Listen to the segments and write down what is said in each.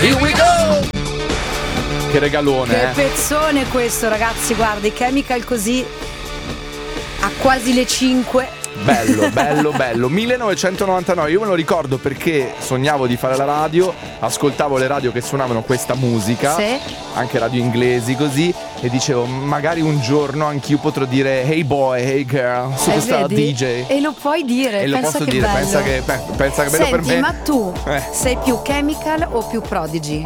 Here we go! Che regalone, Che pezzone questo, ragazzi, guarda, i Chemical così a quasi le 5. Bello, bello, bello. 1999, io me lo ricordo perché sognavo di fare la radio, ascoltavo le radio che suonavano questa musica, sì, anche radio inglesi così, e dicevo magari un giorno anch'io potrò dire hey boy, hey girl, superstar DJ. E lo puoi dire, e lo pensa posso che dire, bello. pensa che bello per me. Ma tu sei più Chemical o più Prodigy?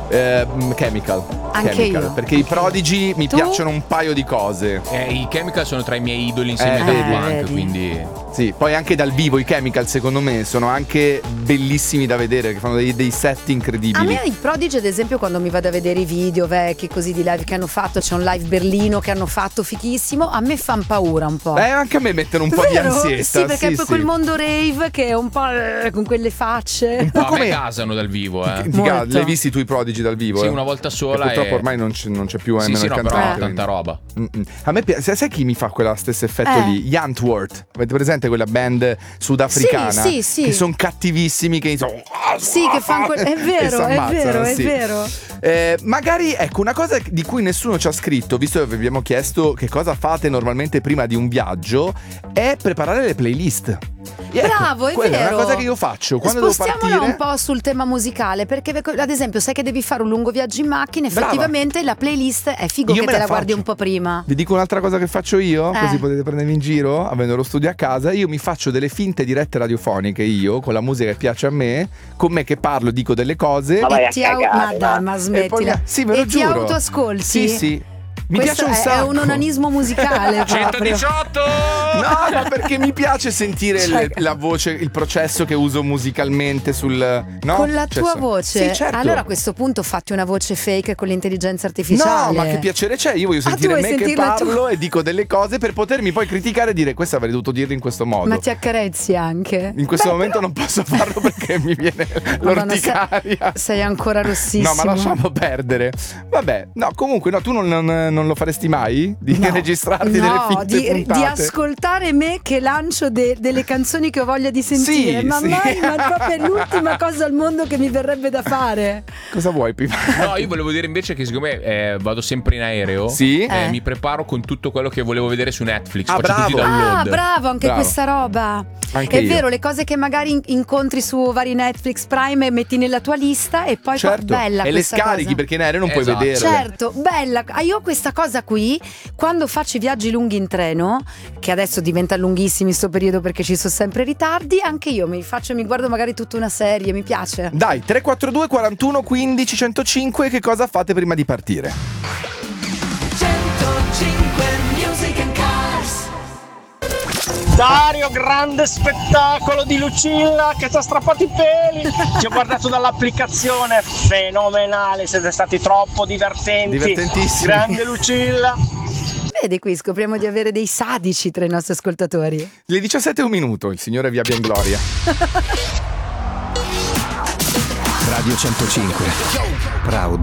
Chemical. Anche Chemical, io. perché i Prodigy mi Tu? piacciono un paio di cose. I Chemical sono tra i miei idoli insieme a Daft Punk, vedi. quindi Sì, poi anche dal vivo i Chemical secondo me sono anche bellissimi da vedere, che fanno dei set incredibili. A me i Prodigy, ad esempio, quando mi vado a vedere i video vecchi così di live che hanno fatto, c'è un live Berlino che hanno fatto fighissimo, a me fan paura un po'. Anche a me mettono un po' di Vero? ansietta. Sì, perché è poi quel mondo rave che è un po' con quelle facce. a me come- gasano dal vivo, Molto. L'hai visti tu i Prodigy dal vivo? Sì, una volta sola. Purtroppo e... ormai non c'è più Sì, nemmeno sì, il no, però cantante. tanta roba. A me piace, sai chi mi fa quello stesso effetto lì? Gli Antwoord. Avete presente quella band sudafricana? Sì, sì. Che sono cattivissimi, che iniziano... Sì, che fanno è vero, è vero. Magari, ecco, una cosa di cui nessuno ci ha scritto, visto che vi abbiamo chiesto che cosa fate normalmente prima di un viaggio, è preparare le playlist. Bravo, è quella vero. è una cosa che io faccio quando devo Spostiamola partire. un po' sul tema musicale, perché ad esempio sai che devi fare un lungo viaggio in macchina, effettivamente la playlist è figo Io che me te la la guardi faccio. un po' prima. Vi dico un'altra cosa che faccio io, così potete prendermi in giro, avendo lo studio a casa. Io mi faccio delle finte dirette radiofoniche io, con la musica che piace a me, con me che parlo, dico delle cose. Ma vai a Ti cagare, va. ma E smettila. poi- sì, ve lo e ti giuro. autoascolti? Sì, sì. Mi Questo piace un sacco. è un onanismo musicale proprio. 118! No, ma perché mi piace sentire Cioè- la voce, il processo che uso musicalmente sul... No? Con la Cioè, tua voce? Sì, certo. Allora a questo punto fatti una voce fake con l'intelligenza artificiale. No, ma che piacere c'è? Io voglio tu sentire vuoi me che sentirla tu? parlo e dico delle cose per potermi poi criticare e dire questa avrei dovuto dirlo in questo modo. Ma ti accarezzi anche? In questo momento non posso farlo perché mi viene Madonna, l'orticaria. sei ancora rossissimo. No, ma lasciamo perdere. Vabbè, no, comunque no, tu non lo faresti mai? Di No. registrarti delle finte puntate? di ascoltare me che lancio delle canzoni che ho voglia di sentire. Sì, ma sì. mai, ma proprio è l'ultima cosa al mondo che mi verrebbe da fare. Cosa vuoi prima? No, io volevo dire invece che siccome vado sempre in aereo, Sì? mi preparo con tutto quello che volevo vedere su Netflix. Ah, Faccio tutti i bravo. download. Ah, bravo, anche Bravo. questa roba. Anche è io. vero, le cose che magari incontri su vari Netflix Prime e metti nella tua lista e poi Certo. bella E le questa scarichi cosa. perché in aereo non puoi Esatto. vederle. Certo, bella. Io ho questa cosa qui quando faccio i viaggi lunghi in treno, che adesso diventa lunghissimi in sto periodo perché ci sono sempre ritardi, anche io mi guardo magari tutta una serie, mi piace. Dai, 342 41 15 105, che cosa fate prima di partire? 105 Music and Cars. Dario, grande spettacolo di Lucilla che ti ha strappato i peli. Ti ho guardato dall'applicazione, fenomenale, siete stati troppo divertenti. Divertentissimi. Grande Lucilla. Vedi, qui scopriamo di avere dei sadici tra i nostri ascoltatori. Le 17 e un minuto, il Signore vi abbia in gloria. Radio 105, proud